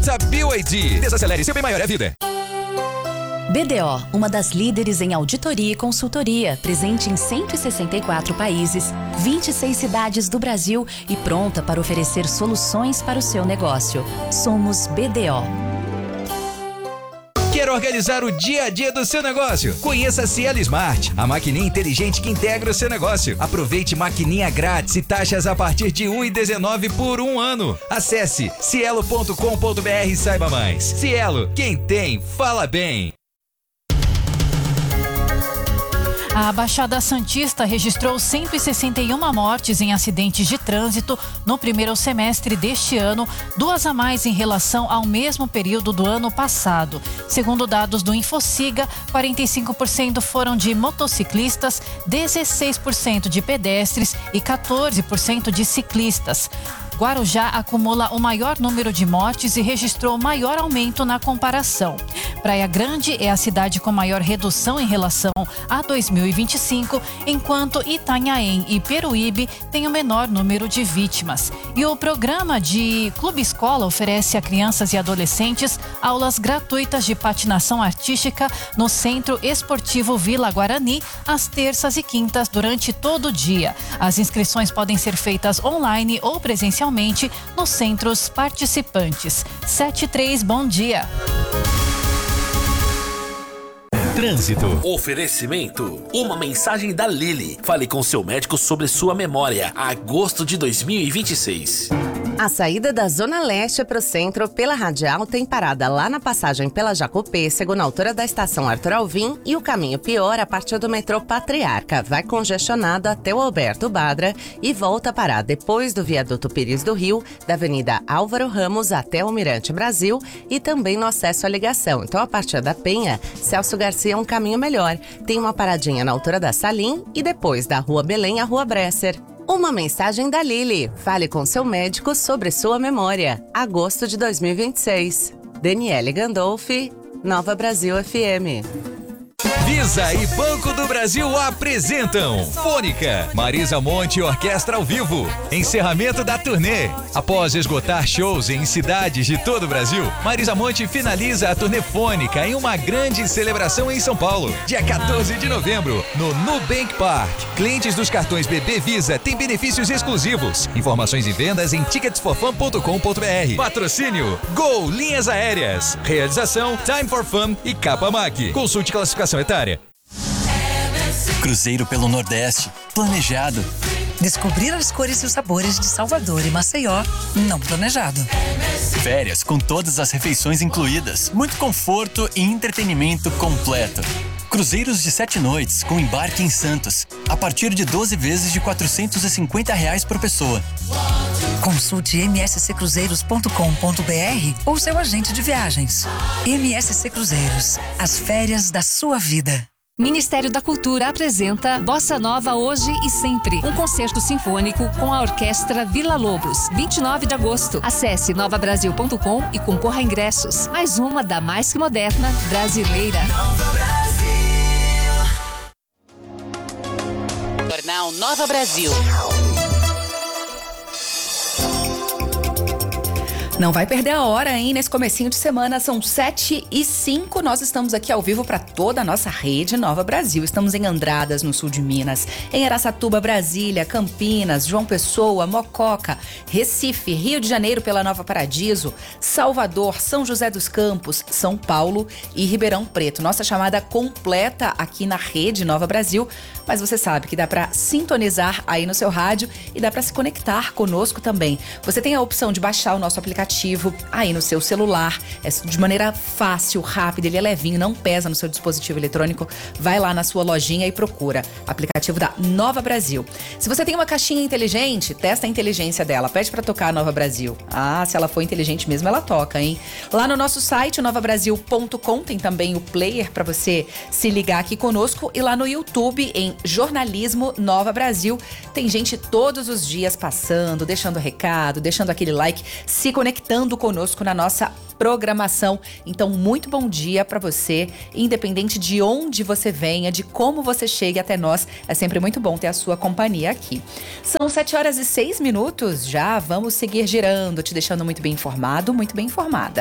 Volta BYD. Desacelere, seu bem maior é a vida. BDO, uma das líderes em auditoria e consultoria, presente em 164 países, 26 cidades do Brasil e pronta para oferecer soluções para o seu negócio. Somos BDO. Quer organizar o dia a dia do seu negócio? Conheça a Cielo Smart, a maquininha inteligente que integra o seu negócio. Aproveite maquininha grátis e taxas a partir de R$ 1,19 por um ano. Acesse cielo.com.br e saiba mais. Cielo, quem tem, fala bem. A Baixada Santista registrou 161 mortes em acidentes de trânsito no primeiro semestre deste ano, 2 a mais em relação ao mesmo período do ano passado. Segundo dados do Infociga, 45% foram de motociclistas, 16% de pedestres e 14% de ciclistas. Guarujá acumula o maior número de mortes e registrou maior aumento na comparação. Praia Grande é a cidade com maior redução em relação a 2025, enquanto Itanhaém e Peruíbe têm o menor número de vítimas. E o programa de Clube Escola oferece a crianças e adolescentes aulas gratuitas de patinação artística no Centro Esportivo Vila Guarani, às terças e quintas durante todo o dia. As inscrições podem ser feitas online ou presencialmente nos centros participantes. 73, bom dia. Trânsito. Oferecimento. Uma mensagem da Lily. Fale com seu médico sobre sua memória. Agosto de 2026. A saída da Zona Leste para o centro pela Radial tem parada lá na passagem pela Jacopêssego, na altura da estação Arthur Alvim, e o caminho pior a partir do metrô Patriarca. Vai congestionado até o Alberto Badra e volta a parar depois do viaduto Pires do Rio, da Avenida Álvaro Ramos até o Mirante Brasil e também no acesso à ligação. Então, a partir da Penha, Celso Garcia é um caminho melhor. Tem uma paradinha na altura da Salim e depois da Rua Belém à Rua Bresser. Uma mensagem da Lili. Fale com seu médico sobre sua memória. Agosto de 2026. Daniele Gandolfi, Nova Brasil FM. Visa e Banco do Brasil apresentam Fônica, Marisa Monte e Orquestra ao vivo. Encerramento da turnê. Após esgotar shows em cidades de todo o Brasil, Marisa Monte finaliza a turnê Fônica em uma grande celebração em São Paulo. Dia 14 de novembro, no Nubank Park. Clientes dos cartões BB Visa têm benefícios exclusivos. Informações e vendas em ticketsforfun.com.br. Patrocínio Gol Linhas Aéreas. Realização Time for Fun e Capamac. Consulte classificação etária. Cruzeiro pelo Nordeste, planejado. Descobrir as cores e os sabores de Salvador e Maceió, não planejado. Férias com todas as refeições incluídas, muito conforto e entretenimento completo. Cruzeiros de 7 noites com embarque em Santos, a partir de 12 vezes de R$ 450 por pessoa. Consulte msccruzeiros.com.br ou seu agente de viagens. MSC Cruzeiros, as férias da sua vida. Ministério da Cultura apresenta Bossa Nova Hoje e Sempre, um concerto sinfônico com a Orquestra Vila Lobos, 29 de agosto. Acesse novabrasil.com e concorra a ingressos. Mais uma da mais que moderna brasileira. Jornal Nova Brasil. Não vai perder a hora, hein? Nesse comecinho de semana, são 7h05. Nós estamos aqui ao vivo para toda a nossa rede Nova Brasil. Estamos em Andradas, no sul de Minas, em Araçatuba, Brasília, Campinas, João Pessoa, Mococa, Recife, Rio de Janeiro pela Nova Paradiso, Salvador, São José dos Campos, São Paulo e Ribeirão Preto. Nossa chamada completa aqui na rede Nova Brasil, mas você sabe que dá para sintonizar aí no seu rádio e dá para se conectar conosco também. Você tem a opção de baixar o nosso aplicativo aí no seu celular, é de maneira fácil, rápida, ele é levinho, não pesa no seu dispositivo eletrônico. Vai lá na sua lojinha e procura aplicativo da Nova Brasil. Se você tem uma caixinha inteligente, testa a inteligência dela, pede pra tocar a Nova Brasil. Ah, se ela for inteligente mesmo, ela toca, hein? Lá no nosso site, novabrasil.com, tem também o player pra você se ligar aqui conosco, e lá no YouTube, em Jornalismo Nova Brasil, tem gente todos os dias passando, deixando recado, deixando aquele like, se conectando conectando conosco na nossa programação. Então, muito bom dia para você, independente de onde você venha, de como você chegue até nós. É sempre muito bom ter a sua companhia aqui. São 7h06 já. Vamos seguir girando, te deixando muito bem informado, muito bem informada.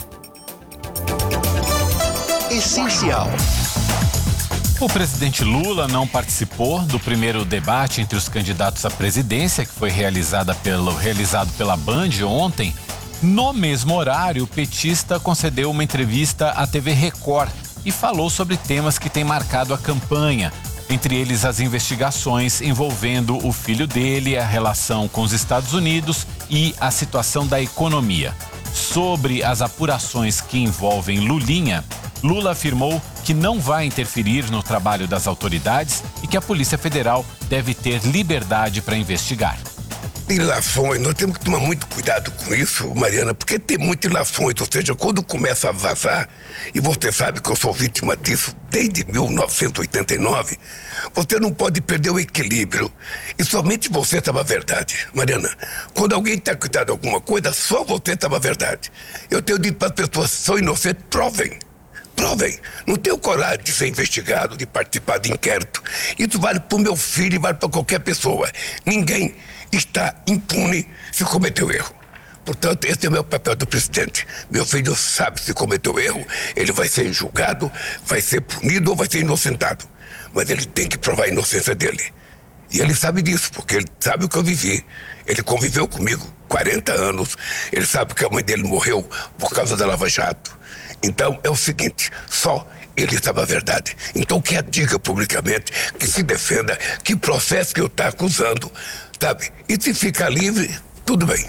Essencial. O presidente Lula não participou do primeiro debate entre os candidatos à presidência, que foi realizado pela Band ontem. No mesmo horário, o petista concedeu uma entrevista à TV Record e falou sobre temas que têm marcado a campanha, entre eles as investigações envolvendo o filho dele, a relação com os Estados Unidos e a situação da economia. Sobre as apurações que envolvem Lulinha, Lula afirmou que não vai interferir no trabalho das autoridades e que a Polícia Federal deve ter liberdade para investigar. Ilações, nós temos que tomar muito cuidado com isso, Mariana, porque tem muitas ilações, ou seja, quando começa a vazar, e você sabe que eu sou vítima disso desde 1989, você não pode perder o equilíbrio. E somente você estava a verdade, Mariana. Quando alguém está cuidando de alguma coisa, só você estava a verdade. Eu tenho dito para as pessoas, são inocentes, provem. Não tenho coragem de ser investigado, de participar de inquérito. Isso vale para o meu filho e vale para qualquer pessoa. Ninguém está impune se cometeu erro. Portanto, esse é o meu papel do presidente. Meu filho sabe se cometeu erro, ele vai ser julgado, vai ser punido ou vai ser inocentado. Mas ele tem que provar a inocência dele. E ele sabe disso, porque ele sabe o que eu vivi. Ele conviveu comigo 40 anos. Ele sabe que a mãe dele morreu por causa da Lava Jato. Então, é o seguinte, só ele sabe a verdade. Então, que a diga publicamente, que se defenda, que processo que eu estou acusando, sabe? E se ficar livre, tudo bem.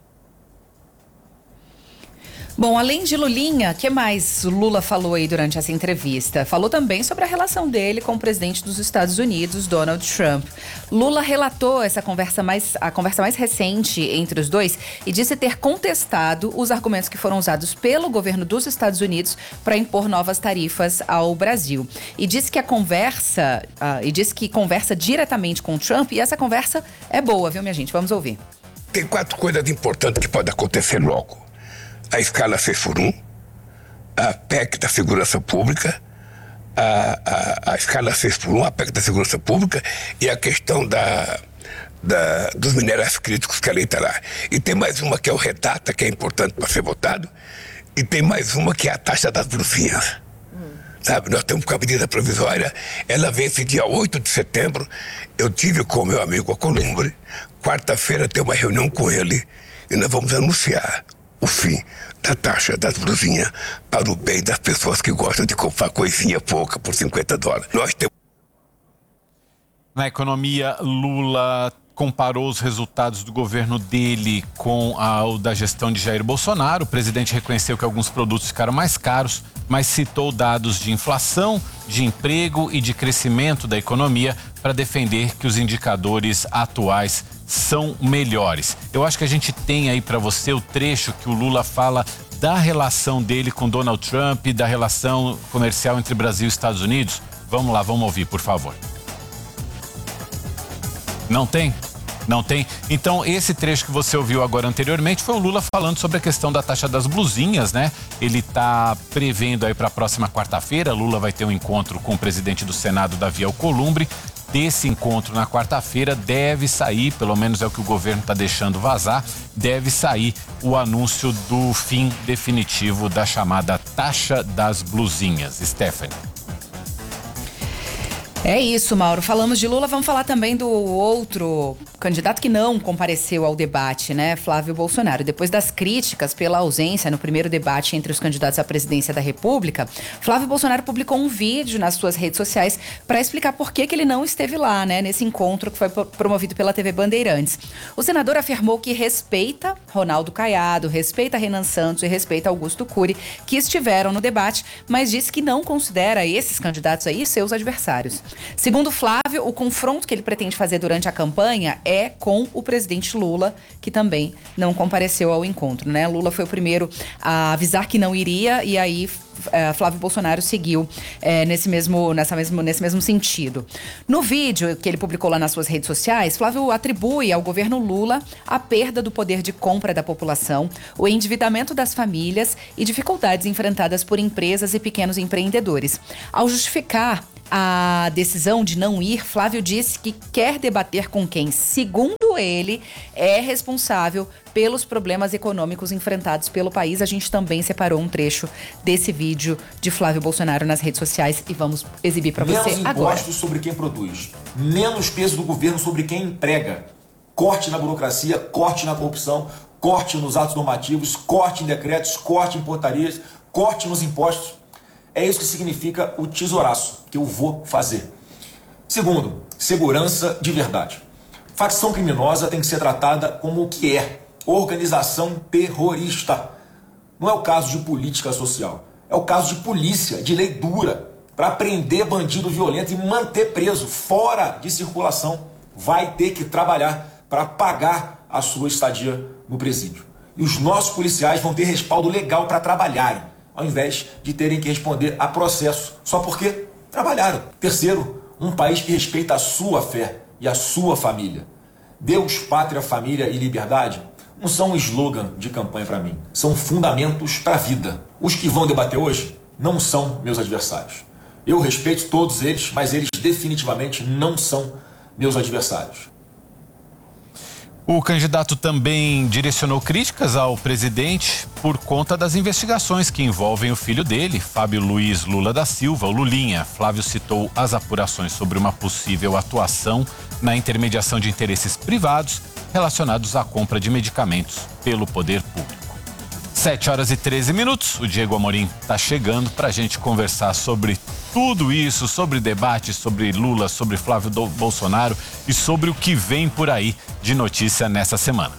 Bom, além de Lulinha, o que mais Lula falou aí durante essa entrevista? Falou também sobre a relação dele com o presidente dos Estados Unidos, Donald Trump. Lula relatou a conversa mais recente entre os dois e disse ter contestado os argumentos que foram usados pelo governo dos Estados Unidos para impor novas tarifas ao Brasil. E disse que conversa diretamente com o Trump e essa conversa é boa, viu, minha gente? Vamos ouvir. Tem 4 coisas importantes que podem acontecer logo. A escala 6x1, a PEC da segurança pública, a escala 6x1, a PEC da segurança pública e a questão dos minerais críticos que a lei está lá. E tem mais uma que é o REDATA, que é importante para ser votado, e tem mais uma que é a taxa das blusinhas. Sabe, nós temos com a medida provisória, ela vence dia 8 de setembro, eu tive com o meu amigo Alcolumbre, quarta-feira tem uma reunião com ele e nós vamos anunciar o fim da taxa das blusinhas para o bem das pessoas que gostam de comprar coisinha pouca por $50. Nós temos... Na economia, Lula comparou os resultados do governo dele com o da gestão de Jair Bolsonaro. O presidente reconheceu que alguns produtos ficaram mais caros, mas citou dados de inflação, de emprego e de crescimento da economia para defender que os indicadores atuais são melhores. Eu acho que a gente tem aí para você o trecho que o Lula fala da relação dele com Donald Trump, da relação comercial entre Brasil e Estados Unidos. Vamos lá, vamos ouvir, por favor. Não tem? Não tem? Então, esse trecho que você ouviu agora anteriormente foi o Lula falando sobre a questão da taxa das blusinhas, né? Ele está prevendo aí para a próxima quarta-feira, Lula vai ter um encontro com o presidente do Senado, Davi Alcolumbre. Desse encontro na quarta-feira deve sair, pelo menos é o que o governo está deixando vazar, deve sair o anúncio do fim definitivo da chamada taxa das blusinhas. Stephanie. É isso, Mauro. Falamos de Lula, vamos falar também do outro candidato que não compareceu ao debate, né? Flávio Bolsonaro. Depois das críticas pela ausência no primeiro debate entre os candidatos à presidência da República, Flávio Bolsonaro publicou um vídeo nas suas redes sociais para explicar por que ele não esteve lá, né? Nesse encontro que foi promovido pela TV Bandeirantes. O senador afirmou que respeita Ronaldo Caiado, respeita Renan Santos e respeita Augusto Cury, que estiveram no debate, mas disse que não considera esses candidatos aí seus adversários. Segundo Flávio, o confronto que ele pretende fazer durante a campanha é com o presidente Lula, que também não compareceu ao encontro, né? Lula foi o primeiro a avisar que não iria e aí Flávio Bolsonaro seguiu nesse mesmo sentido. No vídeo que ele publicou lá nas suas redes sociais, Flávio atribui ao governo Lula a perda do poder de compra da população, o endividamento das famílias e dificuldades enfrentadas por empresas e pequenos empreendedores. Ao justificar a decisão de não ir, Flávio disse que quer debater com quem, segundo ele, é responsável pelos problemas econômicos enfrentados pelo país. A gente também separou um trecho desse vídeo de Flávio Bolsonaro nas redes sociais e vamos exibir para você agora. Menos impostos sobre quem produz, menos peso do governo sobre quem emprega, corte na burocracia, corte na corrupção, corte nos atos normativos, corte em decretos, corte em portarias, corte nos impostos. É isso que significa o tesouraço que eu vou fazer. Segundo, segurança de verdade. Facção criminosa tem que ser tratada como o que é: organização terrorista. Não é o caso de política social, é o caso de polícia, de lei dura, para prender bandido violento e manter preso, fora de circulação. Vai ter que trabalhar para pagar a sua estadia no presídio. E os nossos policiais vão ter respaldo legal para trabalharem, ao invés de terem que responder a processo só porque trabalharam. Terceiro, um país que respeita a sua fé e a sua família. Deus, pátria, família e liberdade não são um slogan de campanha para mim, são fundamentos para a vida. Os que vão debater hoje não são meus adversários. Eu respeito todos eles, mas eles definitivamente não são meus adversários. O candidato também direcionou críticas ao presidente por conta das investigações que envolvem o filho dele, Fábio Luiz Lula da Silva, o Lulinha. Flávio citou as apurações sobre uma possível atuação na intermediação de interesses privados relacionados à compra de medicamentos pelo poder público. 7h13. O Diego Amorim está chegando para a gente conversar sobre tudo isso, sobre debate, sobre Lula, sobre Flávio Bolsonaro e sobre o que vem por aí de notícia nessa semana.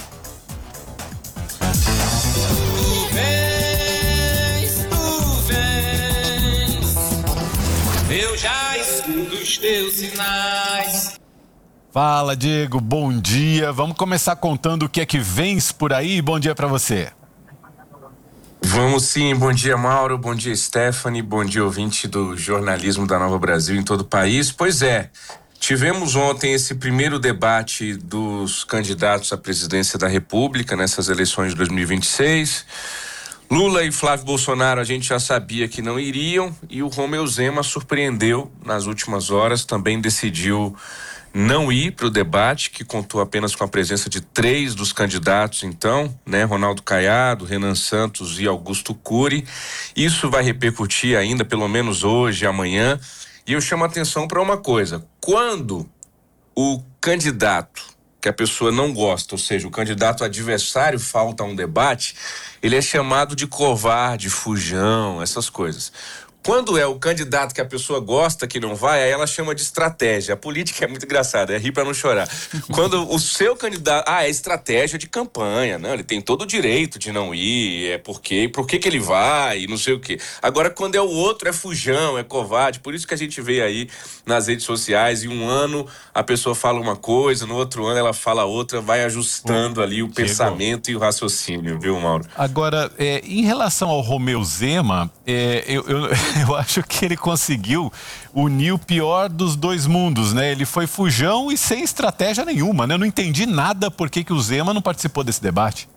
Eu já escuto os teus sinais. Fala, Diego, bom dia. Vamos começar contando o que é que vens por aí. Bom dia para você. Vamos sim, bom dia Mauro, bom dia Stephanie, bom dia ouvinte do jornalismo da Nova Brasil em todo o país. Pois é, tivemos ontem esse primeiro debate dos candidatos à presidência da República nessas eleições de 2026. Lula e Flávio Bolsonaro a gente já sabia que não iriam e o Romeu Zema surpreendeu nas últimas horas, também decidiu não ir para o debate, que contou apenas com a presença de 3 dos candidatos, então, né? Ronaldo Caiado, Renan Santos e Augusto Cury. Isso vai repercutir ainda, pelo menos hoje, amanhã. E eu chamo a atenção para uma coisa: quando o candidato que a pessoa não gosta, ou seja, o candidato adversário falta a um debate, ele é chamado de covarde, fujão, essas coisas. Quando é o candidato que a pessoa gosta que não vai, aí ela chama de estratégia. A política é muito engraçada, é rir pra não chorar. Quando o seu candidato... é estratégia de campanha, não, ele tem todo o direito de não ir, por que ele vai, não sei o quê. Agora, quando é o outro, é fujão, é covarde. Por isso que a gente vê aí nas redes sociais, em um ano a pessoa fala uma coisa, no outro ano ela fala outra, vai ajustando ali o pensamento e o raciocínio, viu, Mauro? Agora, em relação ao Romeu Zema, eu acho que ele conseguiu unir o pior dos dois mundos, né? Ele foi fujão e sem estratégia nenhuma, né? Eu não entendi nada por que o Zema não participou desse debate.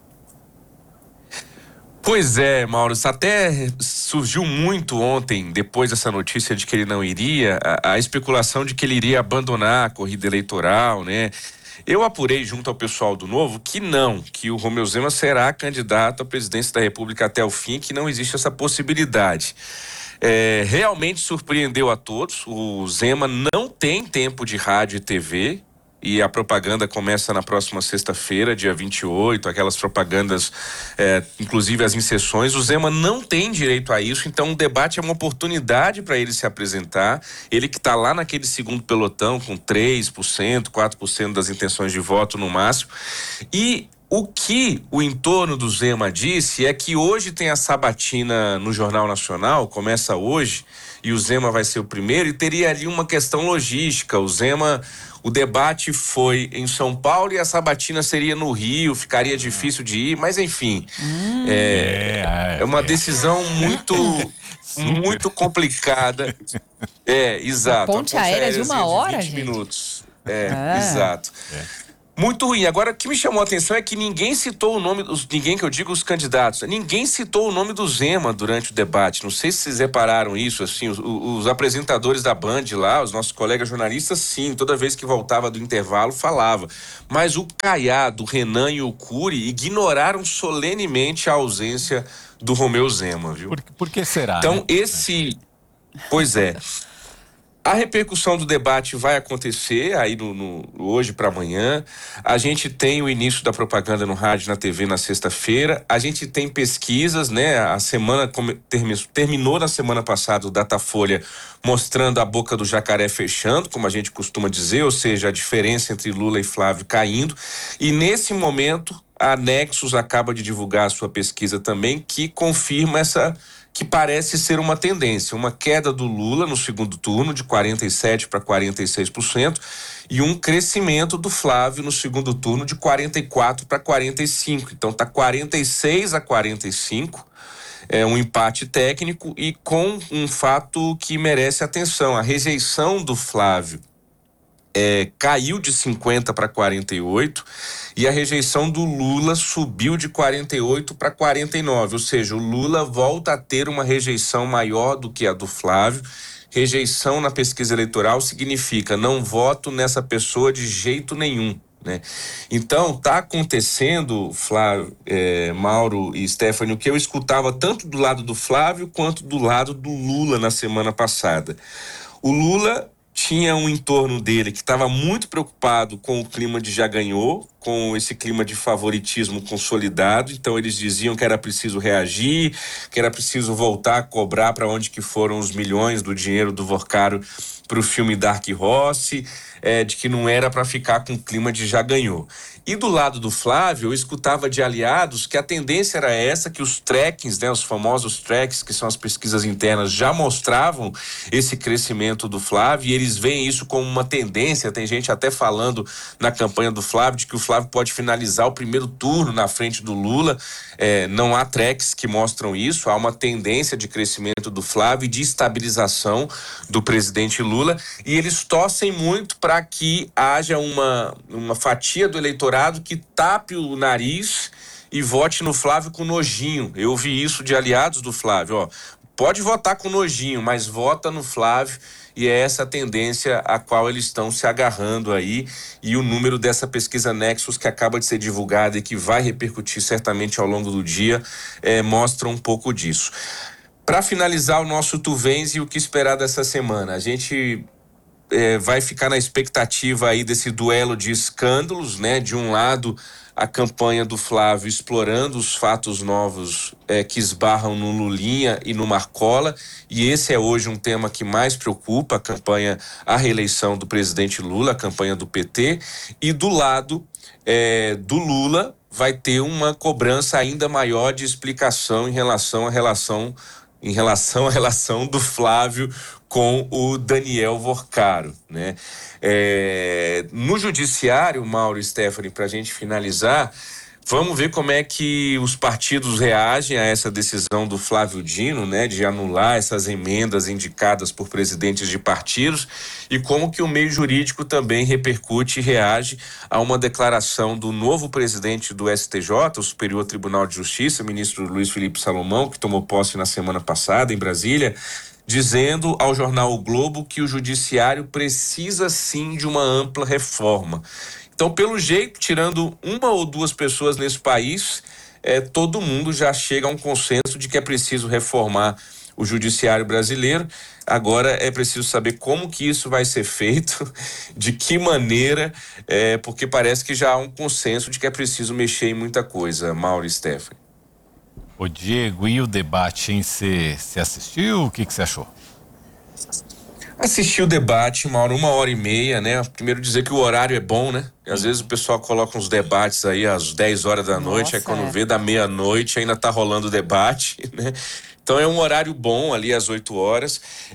Pois é, Mauro, até surgiu muito ontem, depois dessa notícia de que ele não iria, a especulação de que ele iria abandonar a corrida eleitoral, né? Eu apurei junto ao pessoal do Novo que o Romeu Zema será candidato à presidência da República até o fim, que não existe essa possibilidade. Realmente surpreendeu a todos. O Zema não tem tempo de rádio e TV e a propaganda começa na próxima sexta-feira, dia 28, aquelas propagandas, inclusive as inserções. O Zema não tem direito a isso, então o debate é uma oportunidade para ele se apresentar. Ele que está lá naquele segundo pelotão com 3%, 4% das intenções de voto no máximo. E o que o entorno do Zema disse é que hoje tem a sabatina no Jornal Nacional, começa hoje, e o Zema vai ser o primeiro, e teria ali uma questão logística. O Zema o debate foi em São Paulo e a sabatina seria no Rio, ficaria difícil de ir, mas enfim, é uma decisão muito complicada. Exato. A ponte aérea de 1 hora, 20 gente. minutos. Exato. Muito ruim. Agora, o que me chamou a atenção é que ninguém citou o nome, ninguém que eu digo os candidatos, ninguém citou o nome do Zema durante o debate. Não sei se vocês repararam isso, assim, os apresentadores da Band lá, os nossos colegas jornalistas, sim, toda vez que voltava do intervalo falava. Mas o Caiado, o Renan e o Cury ignoraram solenemente a ausência do Romeu Zema, viu? Por que será? Então, Pois é. A repercussão do debate vai acontecer aí hoje para amanhã. A gente tem o início da propaganda no rádio e na TV na sexta-feira. A gente tem pesquisas, né? A semana terminou na semana passada o Datafolha mostrando a boca do jacaré fechando, como a gente costuma dizer, ou seja, a diferença entre Lula e Flávio caindo. E nesse momento, a Nexus acaba de divulgar a sua pesquisa também, que confirma que parece ser uma tendência, uma queda do Lula no segundo turno de 47% para 46% e um crescimento do Flávio no segundo turno de 44% para 45%. Então tá 46-45%, é um empate técnico e com um fato que merece atenção. A rejeição do Flávio caiu de 50% para 48% e a rejeição do Lula subiu de 48% para 49%, ou seja, o Lula volta a ter uma rejeição maior do que a do Flávio. Rejeição na pesquisa eleitoral significa não voto nessa pessoa de jeito nenhum, né? Então tá acontecendo, Flávio, Mauro e Stephanie, o que eu escutava tanto do lado do Flávio quanto do lado do Lula na semana passada. O Lula tinha um entorno dele que estava muito preocupado com o clima de já ganhou, com esse clima de favoritismo consolidado. Então eles diziam que era preciso reagir, que era preciso voltar a cobrar para onde que foram os milhões do dinheiro do Vorcaro para o filme Dark Horse, de que não era para ficar com o clima de já ganhou. E do lado do Flávio, eu escutava de aliados que a tendência era essa, que os trackings, né, os famosos tracks, que são as pesquisas internas, já mostravam esse crescimento do Flávio, e eles veem isso como uma tendência. Tem gente até falando na campanha do Flávio de que o Flávio pode finalizar o primeiro turno na frente do Lula. Não há tracks que mostram isso, há uma tendência de crescimento do Flávio e de estabilização do presidente Lula, e eles torcem muito para que haja uma fatia do eleitorado que tape o nariz e vote no Flávio com nojinho. Eu vi isso de aliados do Flávio, pode votar com nojinho, mas vota no Flávio, e é essa a tendência a qual eles estão se agarrando aí, e o número dessa pesquisa Nexus que acaba de ser divulgada e que vai repercutir certamente ao longo do dia, mostra um pouco disso. Para finalizar o nosso Tu Vens e o que esperar dessa semana, a gente vai ficar na expectativa aí desse duelo de escândalos, né? De um lado, a campanha do Flávio explorando os fatos novos que esbarram no Lulinha e no Marcola, e esse é hoje um tema que mais preocupa a reeleição do presidente Lula, a campanha do PT, e do lado do Lula vai ter uma cobrança ainda maior de explicação em relação à relação do Flávio com o Daniel Vorcaro, né? No judiciário, Mauro e Stephanie, para a gente finalizar, vamos ver como é que os partidos reagem a essa decisão do Flávio Dino, né, de anular essas emendas indicadas por presidentes de partidos, e como que o meio jurídico também repercute e reage a uma declaração do novo presidente do STJ, o Superior Tribunal de Justiça, ministro Luiz Felipe Salomão, que tomou posse na semana passada em Brasília, dizendo ao jornal O Globo que o judiciário precisa sim de uma ampla reforma. Então, pelo jeito, tirando uma ou duas pessoas nesse país, todo mundo já chega a um consenso de que é preciso reformar o judiciário brasileiro. Agora é preciso saber como que isso vai ser feito, de que maneira, porque parece que já há um consenso de que é preciso mexer em muita coisa, Mauro e Stephanie. Ô Diego, e o debate, hein? Você assistiu? O que você achou? Assisti o debate, Mauro, 1h30, né? Primeiro dizer que o horário é bom, né? Às vezes o pessoal coloca uns debates aí às 10 horas da noite, aí quando vê da meia-noite ainda tá rolando o debate, né? Então é um horário bom ali às 8 horas.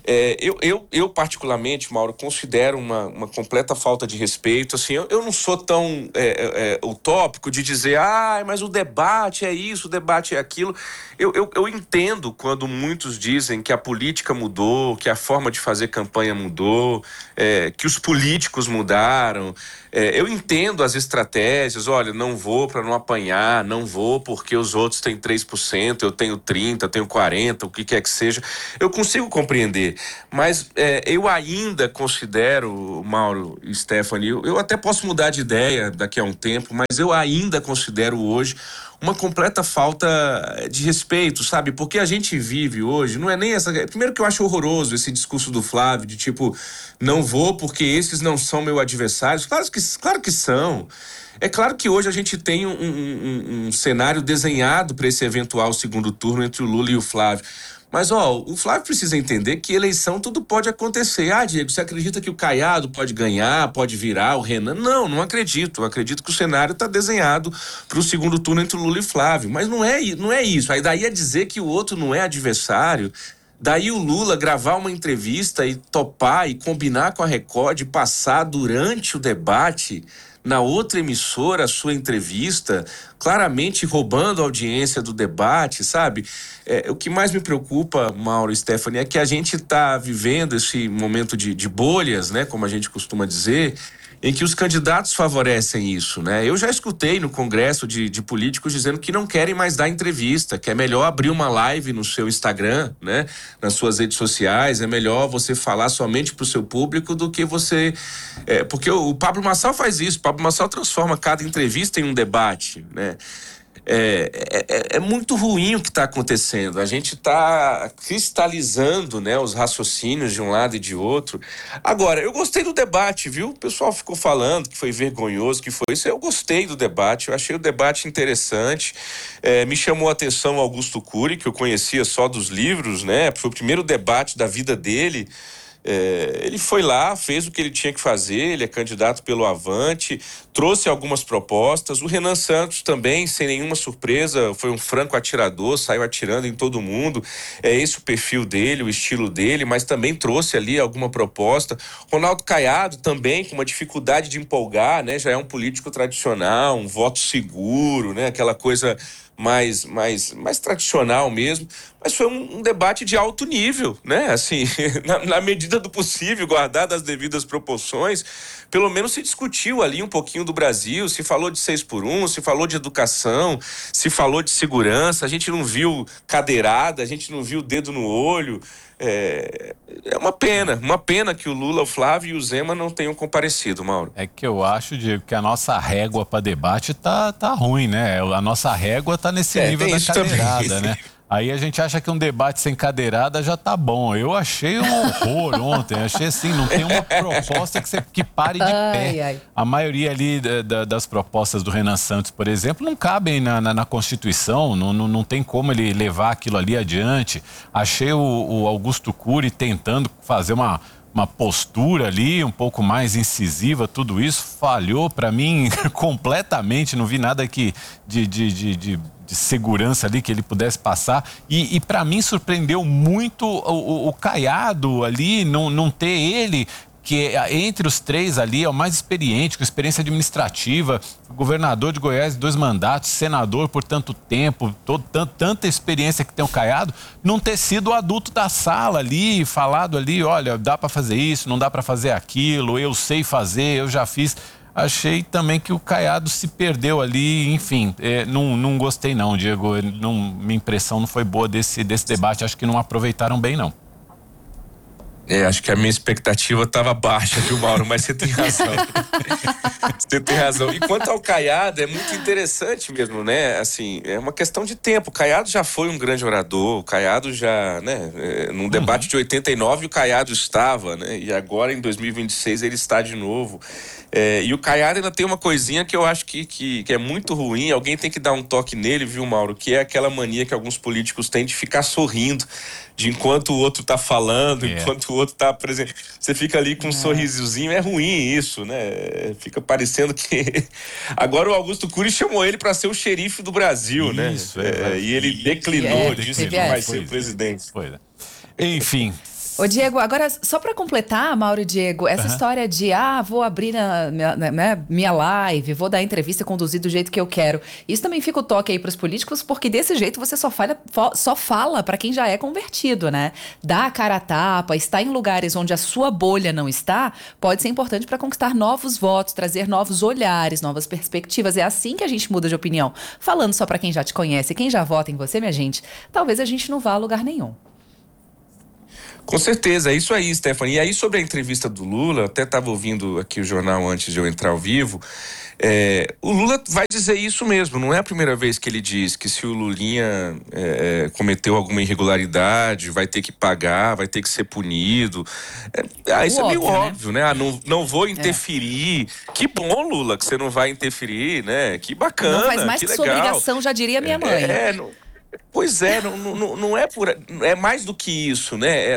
Eu particularmente, Mauro, considero uma completa falta de respeito. Assim, eu não sou tão utópico de dizer, mas o debate é isso, o debate é aquilo. Eu entendo quando muitos dizem que a política mudou, que a forma de fazer campanha mudou, que os políticos mudaram. Eu entendo as estratégias, olha, não vou para não apanhar, não vou porque os outros têm 3%, eu tenho 30%, eu tenho 40%, o que quer que seja. Eu consigo compreender, mas eu ainda considero, Mauro e Stephanie, eu até posso mudar de ideia daqui a um tempo, mas eu ainda considero hoje uma completa falta de respeito, sabe? Porque a gente vive hoje, não é nem essa... Primeiro que eu acho horroroso esse discurso do Flávio, de tipo, não vou porque esses não são meus adversários. Claro que são. É claro que hoje a gente tem um cenário desenhado para esse eventual segundo turno entre o Lula e o Flávio. Mas, o Flávio precisa entender que eleição tudo pode acontecer. Diego, você acredita que o Caiado pode ganhar, pode virar, o Renan? Não acredito. Eu acredito que o cenário está desenhado para o segundo turno entre o Lula e Flávio. Mas não é isso. Aí daí é dizer que o outro não é adversário. Daí o Lula gravar uma entrevista e topar e combinar com a Record, passar durante o debate na outra emissora a sua entrevista, claramente roubando a audiência do debate, sabe? O que mais me preocupa, Mauro e Stephanie, é que a gente está vivendo esse momento de bolhas, né, como a gente costuma dizer, em que os candidatos favorecem isso, né? Eu já escutei no Congresso de políticos dizendo que não querem mais dar entrevista, que é melhor abrir uma live no seu Instagram, né? Nas suas redes sociais, é melhor você falar somente para o seu público do que você... porque o Pablo Marçal faz isso, o Pablo Marçal transforma cada entrevista em um debate, né? É muito ruim o que está acontecendo. A gente está cristalizando, né, os raciocínios de um lado e de outro. Agora, eu gostei do debate, viu? O pessoal ficou falando que foi vergonhoso, que foi isso. Eu gostei do debate, eu achei o debate interessante. Me chamou a atenção Augusto Cury, que eu conhecia só dos livros, né? Foi o primeiro debate da vida dele. Ele foi lá, fez o que ele tinha que fazer, ele é candidato pelo Avante, trouxe algumas propostas. O Renan Santos também, sem nenhuma surpresa, foi um franco atirador, saiu atirando em todo mundo. É esse o perfil dele, o estilo dele, mas também trouxe ali alguma proposta. Ronaldo Caiado também, com uma dificuldade de empolgar, né? Já é um político tradicional, um voto seguro, né? Aquela coisa mais tradicional mesmo, mas foi um debate de alto nível, né? Assim, na medida do possível, guardadas as devidas proporções, pelo menos se discutiu ali um pouquinho do Brasil, se falou de 6x1, se falou de educação, se falou de segurança, a gente não viu cadeirada, a gente não viu dedo no olho. É uma pena que o Lula, o Flávio e o Zema não tenham comparecido, Mauro. É que eu acho, Diego, que a nossa régua para debate tá ruim, né? A nossa régua tá nesse nível da cadeirada, também, né? Aí a gente acha que um debate sem cadeirada já tá bom. Eu achei um horror ontem. Achei assim, não tem uma proposta que pare de pé. A maioria ali das propostas do Renan Santos, por exemplo, não cabem na Constituição. Não tem como ele levar aquilo ali adiante. Achei o Augusto Cury tentando fazer uma postura ali um pouco mais incisiva, tudo isso falhou para mim completamente. Não vi nada de segurança ali que ele pudesse passar, e para mim surpreendeu muito o Caiado ali, não ter ele, que entre os três ali é o mais experiente, com experiência administrativa, governador de Goiás 2 mandatos, senador por tanto tempo, tanta experiência que tem o Caiado, não ter sido o adulto da sala ali, falado ali, olha, dá para fazer isso, não dá para fazer aquilo, eu sei fazer, eu já fiz. Achei também que o Caiado se perdeu ali, enfim, não gostei não, Diego, minha impressão não foi boa desse debate, acho que não aproveitaram bem não. Acho que a minha expectativa estava baixa, viu, Mauro? Mas você tem razão. Você tem razão. E quanto ao Caiado, é muito interessante mesmo, né? Assim, é uma questão de tempo. O Caiado já foi um grande orador, o Caiado já, né? Num debate de 89 o Caiado estava, né? E agora em 2026 ele está de novo. E o Caiado ainda tem uma coisinha que eu acho que é muito ruim, alguém tem que dar um toque nele, viu, Mauro? Que é aquela mania que alguns políticos têm de ficar sorrindo, de enquanto o outro tá falando, enquanto o outro tá presente. Você fica ali com um sorrisozinho, é ruim isso, né? Fica parecendo que... Agora o Augusto Cury chamou ele para ser o xerife do Brasil, né? E ele declinou, disse que vai ser o presidente. Enfim... Ô, Diego, agora, só para completar, Mauro e Diego, essa história de, vou abrir minha live, vou dar entrevista, conduzir do jeito que eu quero. Isso também fica o toque aí pros políticos, porque desse jeito você só fala para quem já é convertido, né? Dar a cara a tapa, estar em lugares onde a sua bolha não está, pode ser importante para conquistar novos votos, trazer novos olhares, novas perspectivas. É assim que a gente muda de opinião. Falando só para quem já te conhece, quem já vota em você, minha gente, talvez a gente não vá a lugar nenhum. Com certeza, é isso aí, Stephanie. E aí, sobre a entrevista do Lula, até estava ouvindo aqui o jornal antes de eu entrar ao vivo, o Lula vai dizer isso mesmo, não é a primeira vez que ele diz que se o Lulinha cometeu alguma irregularidade, vai ter que pagar, vai ter que ser punido. Isso é meio óbvio, né? Não vou interferir. Que bom, Lula, que você não vai interferir, né? Que bacana, não faz mais que que sua obrigação, já diria minha mãe. Pois é, não é é mais do que isso, né?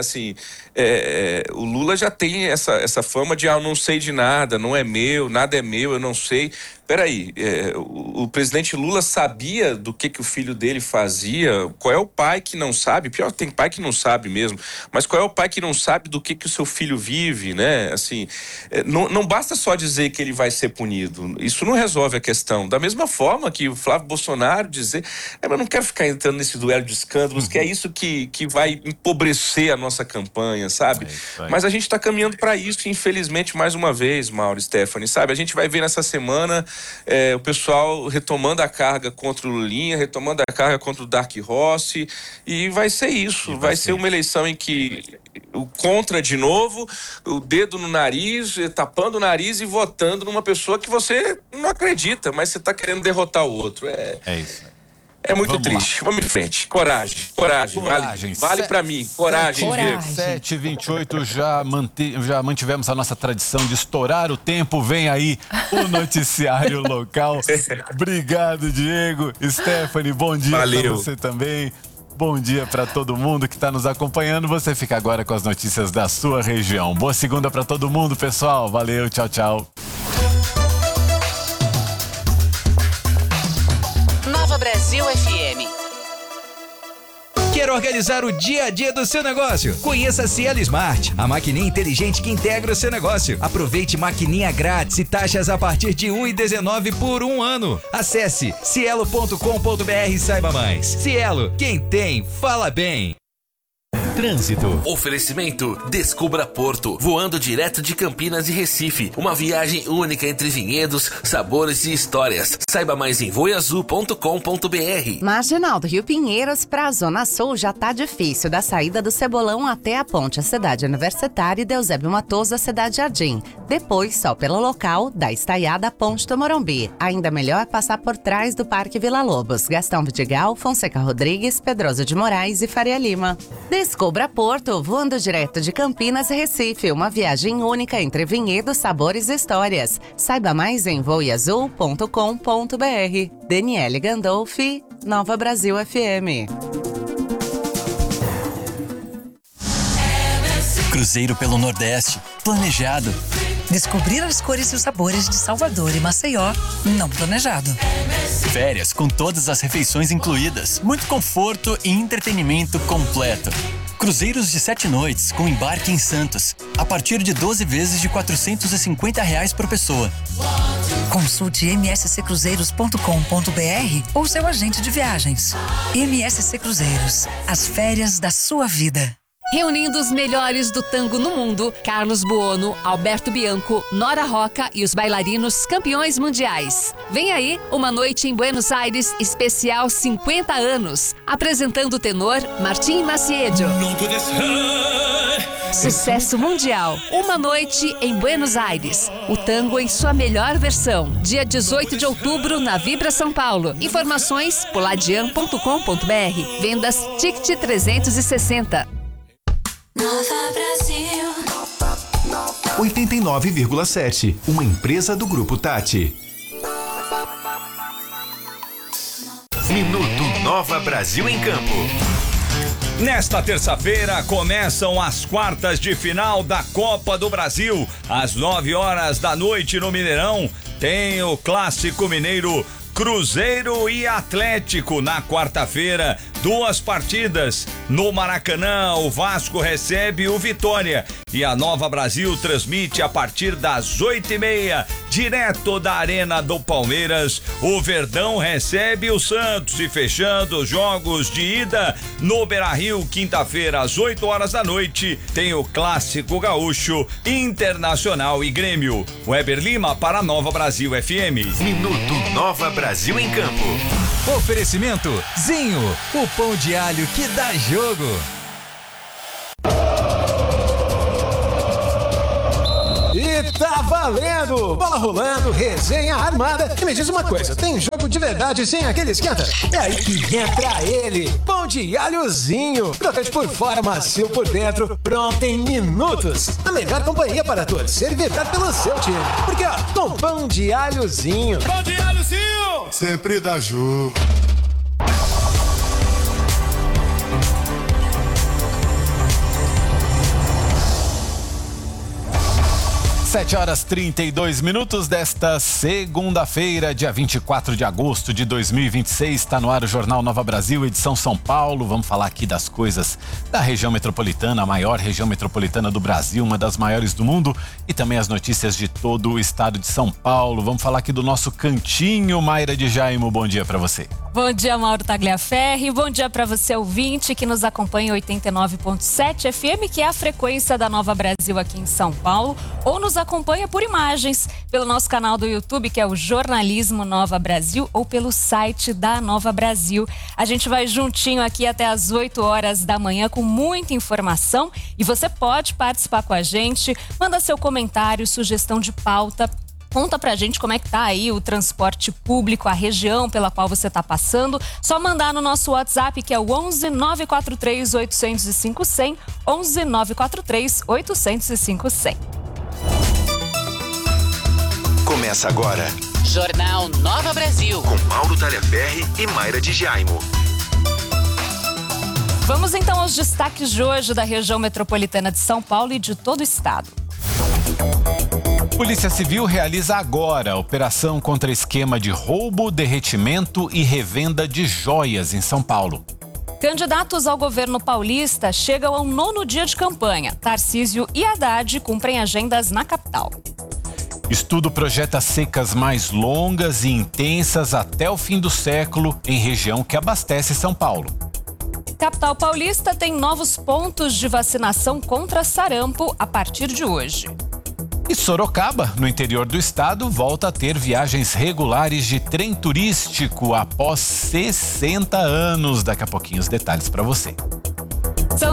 O Lula já tem essa fama de eu não sei de nada, não é meu, nada é meu, eu não sei. Peraí, o presidente Lula sabia do que o filho dele fazia? Qual é o pai que não sabe? Pior, tem pai que não sabe mesmo. Mas qual é o pai que não sabe do que o seu filho vive, né? Não basta só dizer que ele vai ser punido. Isso não resolve a questão. Da mesma forma que o Flávio Bolsonaro dizer, eu não quero ficar entrando nesse duelo de escândalos, que é isso que vai empobrecer a nossa campanha, sabe? Mas a gente está caminhando para isso, infelizmente, mais uma vez, Mauro, Stephanie, sabe? A gente vai ver nessa semana o pessoal retomando a carga contra o Lulinha, retomando a carga contra o Dark Rossi, e vai ser isso. Vai ser uma eleição em que o contra de novo, o dedo no nariz, tapando o nariz e votando numa pessoa que você não acredita, mas você está querendo derrotar o outro. É isso. É muito triste. Vamos em frente. Coragem. Vale pra mim. Coragem. 7h28, já mantivemos a nossa tradição de estourar o tempo. Vem aí o noticiário local. Obrigado, Diego. Stephanie, bom dia pra você também. Bom dia para todo mundo que está nos acompanhando. Você fica agora com as notícias da sua região. Boa segunda para todo mundo, pessoal. Valeu, tchau, tchau. Nova Brasil FM. Quer organizar o dia a dia do seu negócio? Conheça a Cielo Smart, a maquininha inteligente que integra o seu negócio. Aproveite maquininha grátis e taxas a partir de R$ 1,19 por 1 ano. Acesse cielo.com.br e saiba mais. Cielo, quem tem, fala bem. Trânsito. Oferecimento Descubra Porto, voando direto de Campinas e Recife. Uma viagem única entre vinhedos, sabores e histórias. Saiba mais em voiazul.com.br. Marginal do Rio Pinheiros para a Zona Sul já tá difícil, da saída do Cebolão até a ponte, a Cidade Universitária, e Deusébio Matoso, a Cidade Jardim. Depois, só pelo local, da Estaiada à Ponte do Morumbi. Ainda melhor passar por trás do Parque Vila Lobos, Gastão Vidigal, Fonseca Rodrigues, Pedroso de Moraes e Faria Lima. Descubra Porto, voando direto de Campinas e Recife. Uma viagem única entre vinhedos, sabores e histórias. Saiba mais em voiazul.com.br. Daniele Gandolfi, Nova Brasil FM. Cruzeiro pelo Nordeste, planejado. Descobrir as cores e os sabores de Salvador e Maceió, não planejado. Férias com todas as refeições incluídas. Muito conforto e entretenimento completo. Cruzeiros de 7 noites com embarque em Santos, a partir de 12 vezes de R$ 450 por pessoa. Consulte msccruzeiros.com.br ou seu agente de viagens. MSC Cruzeiros, as férias da sua vida. Reunindo os melhores do tango no mundo, Carlos Buono, Alberto Bianco, Nora Roca e os bailarinos campeões mundiais. Vem aí uma noite em Buenos Aires, especial 50 anos, apresentando o tenor Martim Maciedo. Sucesso mundial, uma noite em Buenos Aires. O tango em sua melhor versão. Dia 18 de outubro na Vibra São Paulo. Informações poladian.com.br. Vendas Ticket 360. Nova Brasil. 89,7, uma empresa do Grupo Tati. Minuto Nova Brasil em Campo. Nesta terça-feira começam as quartas de final da Copa do Brasil. Às 9h no Mineirão tem o Clássico Mineiro, Cruzeiro e Atlético. Na quarta-feira, 2 partidas. No Maracanã, o Vasco recebe o Vitória e a Nova Brasil transmite a partir das 8h30, direto da Arena do Palmeiras. O Verdão recebe o Santos e fechando os jogos de ida no Beira-Rio, quinta-feira às 8h tem o Clássico Gaúcho, Internacional e Grêmio. Weber Lima para Nova Brasil FM. Minuto Nova Brasil em Campo. Oferecimento Zinho, o pão de alho que dá jogo. E tá valendo! Bola rolando, resenha armada. E me diz uma coisa, tem jogo de verdade sem aquele esquenta? É aí que entra ele, pão de alhozinho. Crocante por fora, macio por dentro, pronto em minutos. A melhor companhia para torcer e vibrar pelo seu time. Porque ó, com pão de alhozinho. Pão de alhozinho! Sempre dá jogo. 7h32 desta segunda-feira, dia 24 de agosto de 2026. Está no ar o Jornal Nova Brasil, edição São Paulo. Vamos falar aqui das coisas da região metropolitana, a maior região metropolitana do Brasil, uma das maiores do mundo, e também as notícias de todo o estado de São Paulo. Vamos falar aqui do nosso cantinho. Mayra de Jaimo, bom dia para você. Bom dia, Mauro Tagliaferri. Bom dia para você, ouvinte, que nos acompanha em 89.7 FM, que é a frequência da Nova Brasil aqui em São Paulo, ou nos acompanha por imagens pelo nosso canal do YouTube, que é o Jornalismo Nova Brasil, ou pelo site da Nova Brasil. A gente vai juntinho aqui até as 8h com muita informação e você pode participar com a gente, manda seu comentário, sugestão de pauta. Conta pra gente como é que tá aí o transporte público, a região pela qual você tá passando. Só mandar no nosso WhatsApp, que é o 11 943 805 100, 11 943 805 100. Começa agora. Jornal Nova Brasil. Com Mauro Tagliaferri e Mayra de Jaimo. Vamos então aos destaques de hoje da região metropolitana de São Paulo e de todo o estado. Polícia Civil realiza agora a operação contra esquema de roubo, derretimento e revenda de joias em São Paulo. Candidatos ao governo paulista chegam ao 9º dia de campanha. Tarcísio e Haddad cumprem agendas na capital. Estudo projeta secas mais longas e intensas até o fim do século em região que abastece São Paulo. Capital paulista tem novos pontos de vacinação contra sarampo a partir de hoje. E Sorocaba, no interior do estado, volta a ter viagens regulares de trem turístico após 60 anos. Daqui a pouquinho os detalhes para você. São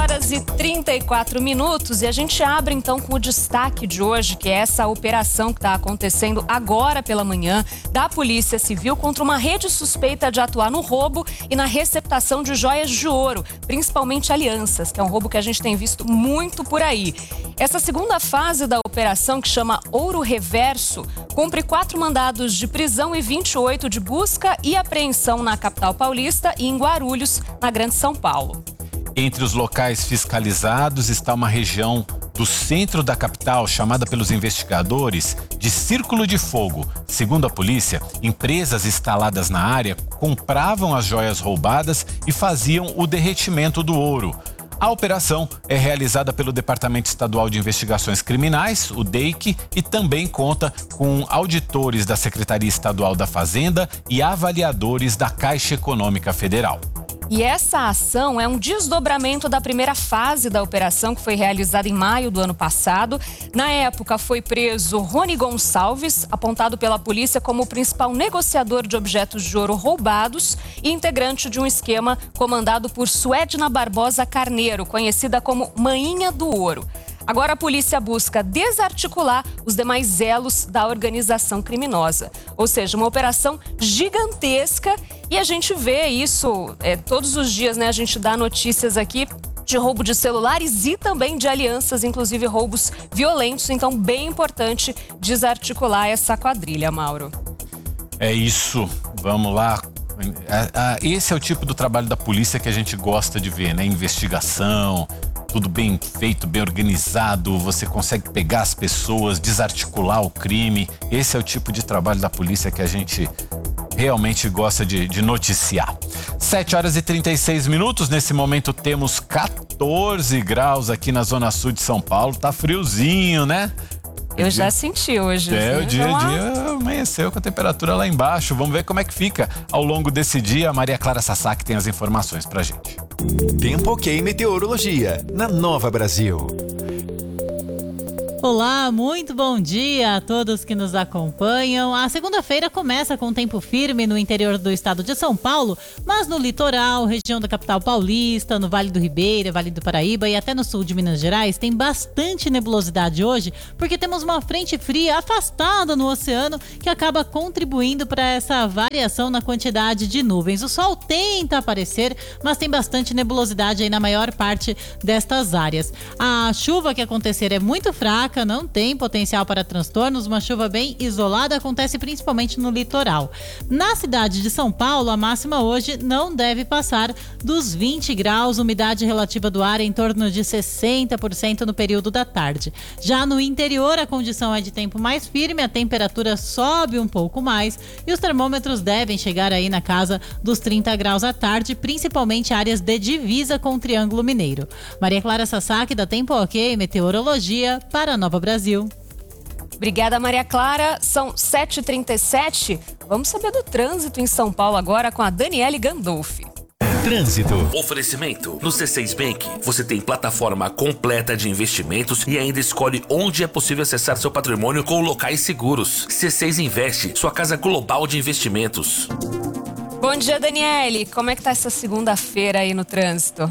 7h34 e a gente abre então com o destaque de hoje, que é essa operação que está acontecendo agora pela manhã da Polícia Civil contra uma rede suspeita de atuar no roubo e na receptação de joias de ouro, principalmente alianças, que é um roubo que a gente tem visto muito por aí. Essa segunda fase da operação, que chama Ouro Reverso, cumpre 4 mandados de prisão e 28 de busca e apreensão na capital paulista e em Guarulhos, na Grande São Paulo. Entre os locais fiscalizados está uma região do centro da capital, chamada pelos investigadores de Círculo de Fogo. Segundo a polícia, empresas instaladas na área compravam as joias roubadas e faziam o derretimento do ouro. A operação é realizada pelo Departamento Estadual de Investigações Criminais, o DEIC, e também conta com auditores da Secretaria Estadual da Fazenda e avaliadores da Caixa Econômica Federal. E essa ação é um desdobramento da primeira fase da operação, que foi realizada em maio do ano passado. Na época, foi preso Rony Gonçalves, apontado pela polícia como o principal negociador de objetos de ouro roubados e integrante de um esquema comandado por Suedna Barbosa Carneiro, conhecida como Mainha do Ouro. Agora a polícia busca desarticular os demais elos da organização criminosa. Ou seja, uma operação gigantesca, e a gente vê isso todos os dias, né? A gente dá notícias aqui de roubo de celulares e também de alianças, inclusive roubos violentos. Então, bem importante desarticular essa quadrilha, Mauro. É isso, vamos lá. Esse é o tipo do trabalho da polícia que a gente gosta de ver, né? Investigação, tudo bem feito, bem organizado, você consegue pegar as pessoas, desarticular o crime. Esse é o tipo de trabalho da polícia que a gente realmente gosta de noticiar. 7h36. Nesse momento temos 14 graus aqui na Zona Sul de São Paulo. Tá friozinho, né? Eu já senti hoje. O dia amanheceu com a temperatura lá embaixo. Vamos ver como é que fica ao longo desse dia. A Maria Clara Sasaki tem as informações pra gente. Tempo OK Meteorologia, na Nova Brasil. Olá, muito bom dia a todos que nos acompanham. A segunda-feira começa com tempo firme no interior do estado de São Paulo, mas no litoral, região da capital paulista, no Vale do Ribeira, Vale do Paraíba e até no sul de Minas Gerais, tem bastante nebulosidade hoje, porque temos uma frente fria afastada no oceano que acaba contribuindo para essa variação na quantidade de nuvens. O sol tenta aparecer, mas tem bastante nebulosidade aí na maior parte destas áreas. A chuva que acontecer é muito fraca, não tem potencial para transtornos, uma chuva bem isolada acontece principalmente no litoral. Na cidade de São Paulo, a máxima hoje não deve passar dos 20 graus, umidade relativa do ar em torno de 60% no período da tarde. Já no interior, a condição é de tempo mais firme, a temperatura sobe um pouco mais e os termômetros devem chegar aí na casa dos 30 graus à tarde, principalmente áreas de divisa com o Triângulo Mineiro. Maria Clara Sasaki, da Tempo OK Meteorologia, para Nova Brasil. Obrigada, Maria Clara. São 7h37. Vamos saber do trânsito em São Paulo agora com a Daniele Gandolfi. Trânsito. Oferecimento. No C6 Bank, você tem plataforma completa de investimentos e ainda escolhe onde é possível acessar seu patrimônio com locais seguros. C6 Investe, sua casa global de investimentos. Bom dia, Daniele. Como é que tá essa segunda-feira aí no trânsito?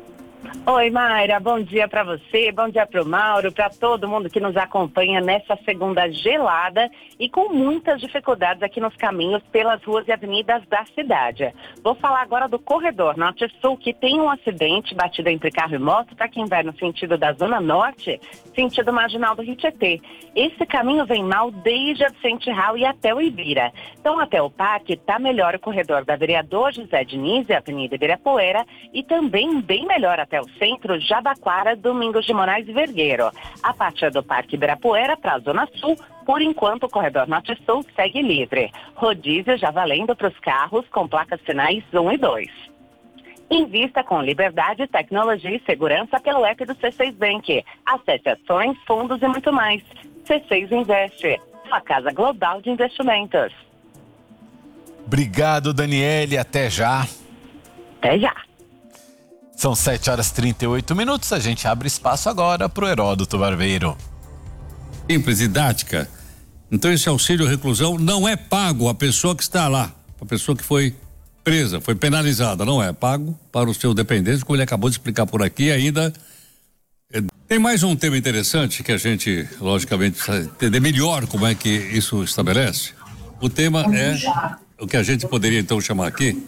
Oi, Mayra, bom dia para você, bom dia para o Mauro, para todo mundo que nos acompanha nessa segunda gelada e com muitas dificuldades aqui nos caminhos pelas ruas e avenidas da cidade. Vou falar agora do corredor Norte-Sul, que tem um acidente batido entre carro e moto para quem vai no sentido da Zona Norte, sentido marginal do Rio Tietê. Esse caminho vem mal desde a Vicente Hall e até o Ibira. Então, até o parque está melhor o corredor da Vereador José Diniz e Avenida Ibirapuera e também bem melhor até o centro Jabaquara, Domingos de Moraes e Vergueiro. A partir do Parque Ibirapuera para a Zona Sul, por enquanto o corredor Norte-Sul segue livre. Rodízio já valendo para os carros com placas sinais 1 e 2. Invista com liberdade, tecnologia e segurança pelo app do C6 Bank. Acesse ações, fundos e muito mais. C6 Investe, sua casa global de investimentos. Obrigado, Daniele. Até já. Até já. São 7h38. A gente abre espaço agora para o Heródoto Barbeiro. Simples, didática. Então esse auxílio reclusão não é pago à pessoa que está lá, a pessoa que foi presa, foi penalizada, não é pago para o seu dependente, como ele acabou de explicar por aqui. Ainda tem mais um tema interessante que a gente, logicamente, precisa entender melhor como é que isso estabelece. O tema é o que a gente poderia então chamar aqui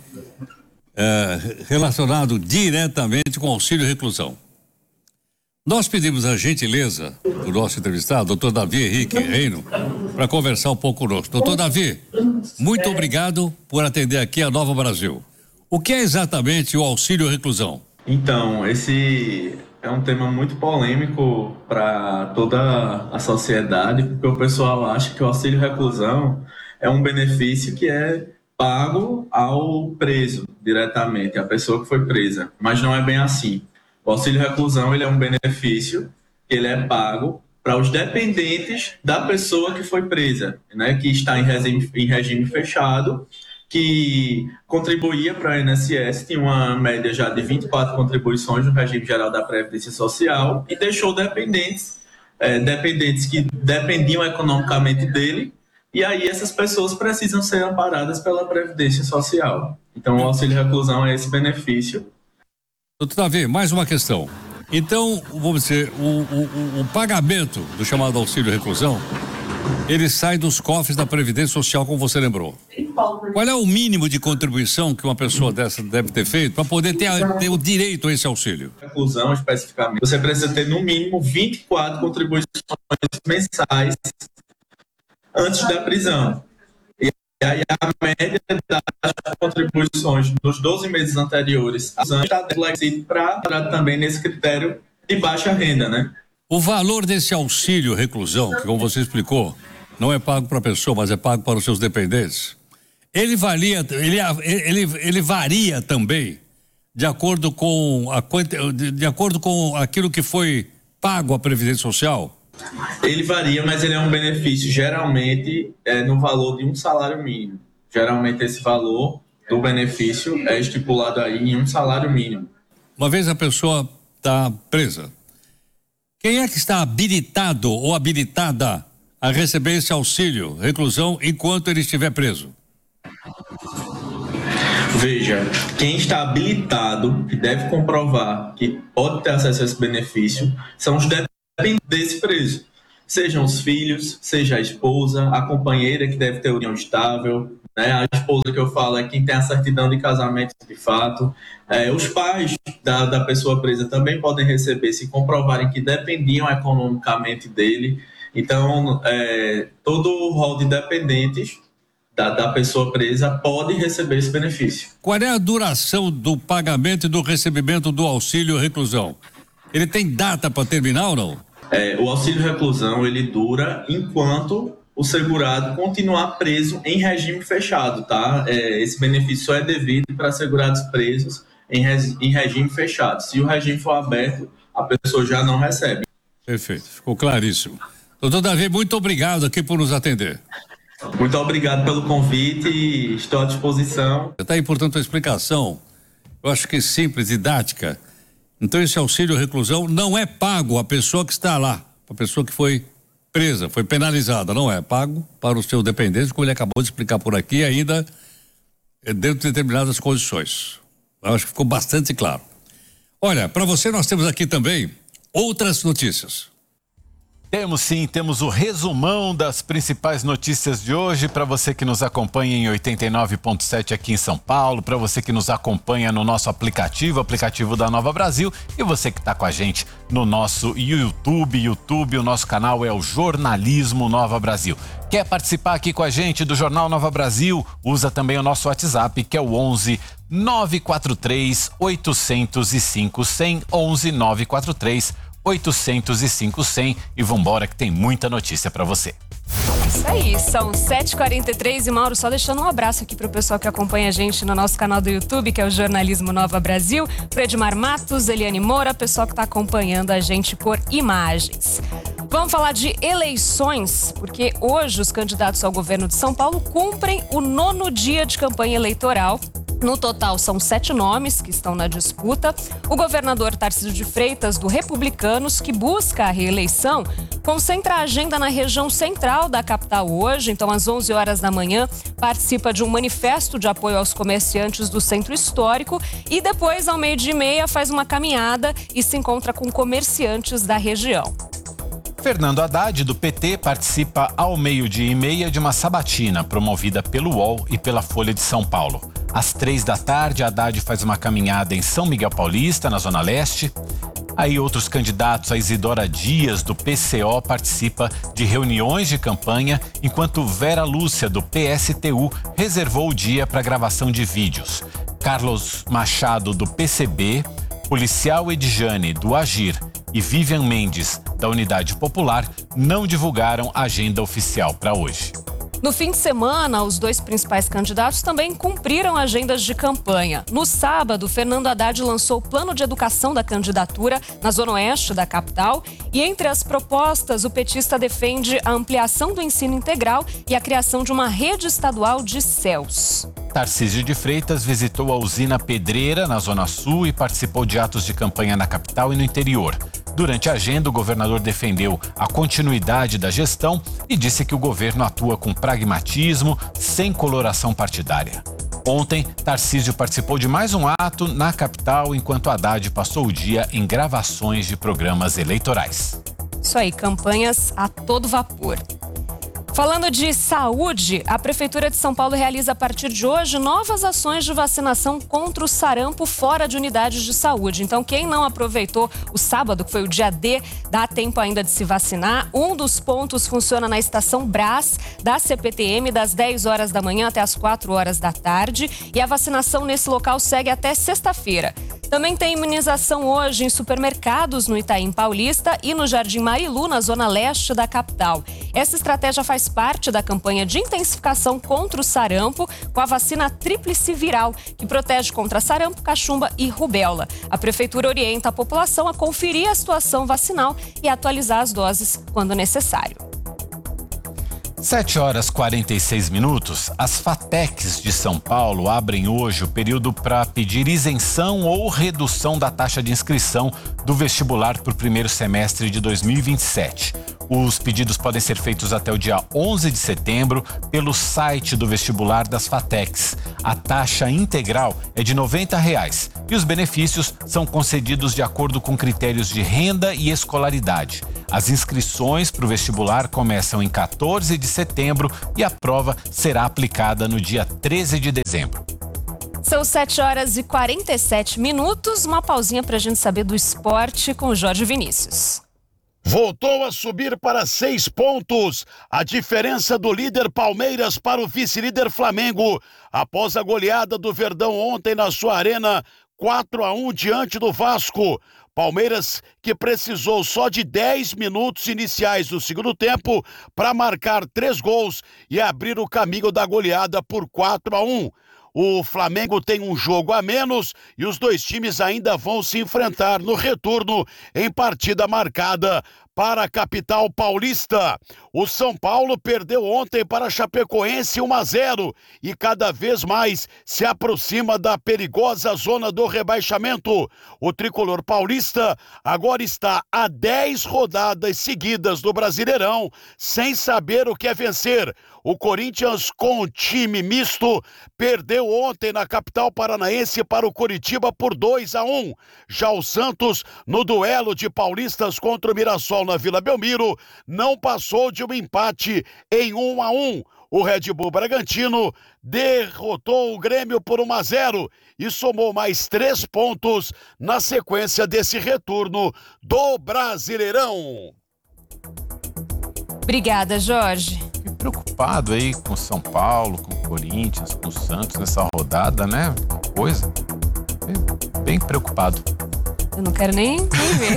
relacionado diretamente com auxílio reclusão. Nós pedimos a gentileza do nosso entrevistado, doutor Davi Henrique Reino, para conversar um pouco conosco. Doutor Davi, muito obrigado por atender aqui a Nova Brasil. O que é exatamente o auxílio reclusão? Então, esse é um tema muito polêmico para toda a sociedade, porque o pessoal acha que o auxílio reclusão é um benefício que é pago ao preso diretamente, a pessoa que foi presa, mas não é bem assim. O auxílio reclusão ele é um benefício que ele é pago para os dependentes da pessoa que foi presa, né, que está em regime fechado, que contribuía para a INSS, tinha uma média já de 24 contribuições no regime geral da Previdência Social e deixou dependentes que dependiam economicamente dele. E aí essas pessoas precisam ser amparadas pela Previdência Social. Então o auxílio reclusão é esse benefício. Doutor Davi, mais uma questão. Então, vamos dizer, o pagamento do chamado auxílio reclusão, ele sai dos cofres da Previdência Social, como você lembrou. Qual é o mínimo de contribuição que uma pessoa dessa deve ter feito para poder ter o direito a esse auxílio? Reclusão, especificamente, você precisa ter no mínimo 24 contribuições mensais antes da prisão. E aí a média das contribuições nos 12 meses anteriores está para também nesse critério de baixa renda, né? O valor desse auxílio reclusão, que como você explicou, não é pago para a pessoa, mas é pago para os seus dependentes. Ele varia também de acordo com aquilo que foi pago à Previdência Social? Ele varia, mas ele é um benefício geralmente no valor de um salário mínimo. Geralmente esse valor do benefício é estipulado aí em um salário mínimo. Uma vez a pessoa está presa, quem é que está habilitado ou habilitada a receber esse auxílio reclusão enquanto ele estiver preso? Veja, quem está habilitado, que deve comprovar que pode ter acesso a esse benefício, são os dependentes desse preso. Sejam os filhos, seja a esposa, a companheira que deve ter união estável, né? A esposa que eu falo é quem tem a certidão de casamento de fato. Os pais da pessoa presa também podem receber se comprovarem que dependiam economicamente dele. Então, todo o rol de dependentes da pessoa presa pode receber esse benefício. Qual é a duração do pagamento e do recebimento do auxílio reclusão? Ele tem data para terminar ou não? O auxílio reclusão, ele dura enquanto o segurado continuar preso em regime fechado, tá? Esse benefício só é devido para segurados presos em regime fechado. Se o regime for aberto, a pessoa já não recebe. Perfeito, ficou claríssimo. Doutor Davi, muito obrigado aqui por nos atender. Muito obrigado pelo convite e estou à disposição. Está aí, portanto, a explicação, eu acho que simples, didática. Então esse auxílio reclusão não é pago à pessoa que está lá, a pessoa que foi presa, foi penalizada, não é pago para os seus dependentes, como ele acabou de explicar por aqui, ainda dentro de determinadas condições. Eu acho que ficou bastante claro. Olha, para você nós temos aqui também outras notícias. Temos sim, temos o resumão das principais notícias de hoje para você que nos acompanha em 89.7 aqui em São Paulo, para você que nos acompanha no nosso aplicativo da Nova Brasil, e você que está com a gente no nosso YouTube, o nosso canal é o Jornalismo Nova Brasil. Quer participar aqui com a gente do Jornal Nova Brasil? Usa também o nosso WhatsApp, que é o 11 943 805 100, 11 943 805 100, e vambora que tem muita notícia pra você. Isso aí, são 7h43 e Mauro, só deixando um abraço aqui pro pessoal que acompanha a gente no nosso canal do YouTube, que é o Jornalismo Nova Brasil, pro Edmar Matos, Eliane Moura, pessoal que tá acompanhando a gente por imagens. Vamos falar de eleições, porque hoje os candidatos ao governo de São Paulo cumprem o 9º dia de campanha eleitoral. No total, são 7 nomes que estão na disputa. O governador Tarcísio de Freitas, do Republicanos, que busca a reeleição, concentra a agenda na região central da capital hoje. Então, às 11 horas da manhã, participa de um manifesto de apoio aos comerciantes do Centro Histórico e depois, ao 12h30, faz uma caminhada e se encontra com comerciantes da região. Fernando Haddad, do PT, participa ao 12h30 de uma sabatina promovida pelo UOL e pela Folha de São Paulo. Às 15h, Haddad faz uma caminhada em São Miguel Paulista, na Zona Leste. Aí outros candidatos, a Isidora Dias, do PCO, participa de reuniões de campanha, enquanto Vera Lúcia, do PSTU, reservou o dia para gravação de vídeos. Carlos Machado, do PCB, Policial Edjane, do Agir, e Vivian Mendes, da Unidade Popular, não divulgaram a agenda oficial para hoje. No fim de semana, os 2 principais candidatos também cumpriram agendas de campanha. No sábado, Fernando Haddad lançou o plano de educação da candidatura na Zona Oeste da capital. E entre as propostas, o petista defende a ampliação do ensino integral e a criação de uma rede estadual de céus. Tarcísio de Freitas visitou a usina Pedreira, na Zona Sul, e participou de atos de campanha na capital e no interior. Durante a agenda, o governador defendeu a continuidade da gestão e disse que o governo atua com pragmatismo, sem coloração partidária. Ontem, Tarcísio participou de mais um ato na capital, enquanto Haddad passou o dia em gravações de programas eleitorais. Isso aí, campanhas a todo vapor. Falando de saúde, a Prefeitura de São Paulo realiza a partir de hoje novas ações de vacinação contra o sarampo fora de unidades de saúde. Então, quem não aproveitou o sábado, que foi o dia D, dá tempo ainda de se vacinar. Um dos pontos funciona na Estação Brás, da CPTM, das 10 horas da manhã até as 4 horas da tarde. E a vacinação nesse local segue até sexta-feira. Também tem imunização hoje em supermercados no Itaim Paulista e no Jardim Marilu, na zona leste da capital. Essa estratégia faz parte da campanha de intensificação contra o sarampo com a vacina tríplice viral, que protege contra sarampo, cachumba e rubéola. A Prefeitura orienta a população a conferir a situação vacinal e atualizar as doses quando necessário. 7 horas 46 minutos. As FATECs de São Paulo abrem hoje o período para pedir isenção ou redução da taxa de inscrição do vestibular para o primeiro semestre de 2027. Os pedidos podem ser feitos até o dia 11 de setembro pelo site do vestibular das FATECs. A taxa integral é de R$ 90 e os benefícios são concedidos de acordo com critérios de renda e escolaridade. As inscrições para o vestibular começam em 14 de setembro e a prova será aplicada no dia 13 de dezembro. São 7 horas e 47 minutos. Uma pausinha para a gente saber do esporte com o Jorge Vinícius. Voltou a subir para 6 pontos. A diferença do líder Palmeiras para o vice-líder Flamengo. Após a goleada do Verdão ontem na sua arena, 4-1 diante do Vasco. Palmeiras que precisou só de 10 minutos iniciais do segundo tempo para marcar 3 gols e abrir o caminho da goleada por 4-1. O Flamengo tem um jogo a menos e os dois times ainda vão se enfrentar no retorno em partida marcada para a capital paulista. O São Paulo perdeu ontem para a Chapecoense 1-0 e cada vez mais se aproxima da perigosa zona do rebaixamento. O tricolor paulista agora está a 10 rodadas seguidas do Brasileirão sem saber o que é vencer. O Corinthians, com time misto, perdeu ontem na capital paranaense para o Coritiba por 2-1. Já o Santos, no duelo de paulistas contra o Mirassol na Vila Belmiro, não passou de um empate em 1-1. O Red Bull Bragantino derrotou o Grêmio por 1-0 e somou mais 3 pontos na sequência desse retorno do Brasileirão. Obrigada, Jorge. Fiquei preocupado aí com São Paulo, com o Corinthians, com o Santos nessa rodada, né? Coisa. Bem preocupado. Eu não quero nem ver.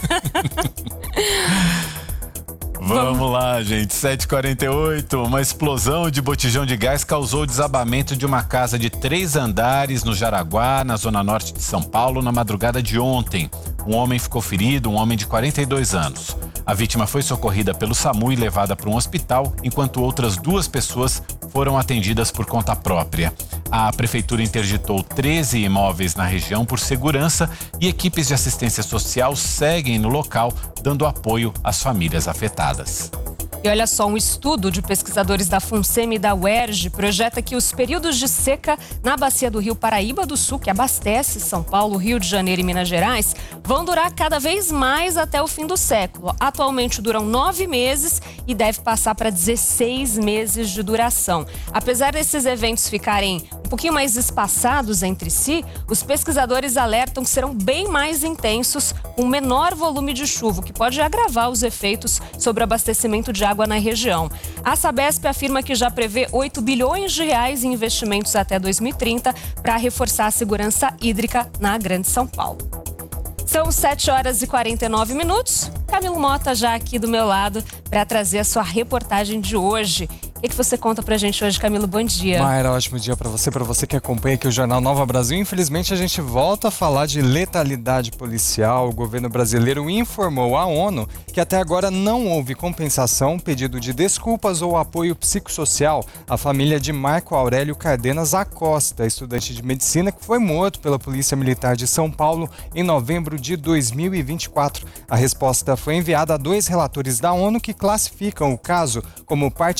Vamos lá, gente. 7h48. Uma explosão de botijão de gás causou o desabamento de uma casa de 3 andares no Jaraguá, na zona norte de São Paulo, na madrugada de ontem. Um homem ficou ferido, um homem de 42 anos. A vítima foi socorrida pelo SAMU e levada para um hospital, enquanto outras 2 pessoas foram atendidas por conta própria. A prefeitura interditou 13 imóveis na região por segurança e equipes de assistência social seguem no local, dando apoio às famílias afetadas. E olha só, um estudo de pesquisadores da FUNSEMI e da UERJ projeta que os períodos de seca na bacia do Rio Paraíba do Sul, que abastece São Paulo, Rio de Janeiro e Minas Gerais, vão durar cada vez mais até o fim do século. Atualmente duram 9 meses e deve passar para 16 meses de duração. Apesar desses eventos ficarem um pouquinho mais espaçados entre si, os pesquisadores alertam que serão bem mais intensos, com menor volume de chuva, o que pode agravar os efeitos sobre o abastecimento de água na região. A Sabesp afirma que já prevê 8 bilhões de reais em investimentos até 2030 para reforçar a segurança hídrica na Grande São Paulo. São 7 horas e 49 minutos. Camilo Mota já aqui do meu lado para trazer a sua reportagem de hoje. O que você conta pra gente hoje, Camilo? Bom dia. Mayra, ótimo dia pra você que acompanha aqui o Jornal Nova Brasil. Infelizmente, a gente volta a falar de letalidade policial. O governo brasileiro informou à ONU que até agora não houve compensação, pedido de desculpas ou apoio psicossocial à família de Marco Aurélio Cardenas Acosta, estudante de medicina que foi morto pela Polícia Militar de São Paulo em novembro de 2024. A resposta foi enviada a 2 relatores da ONU que classificam o caso como parte de um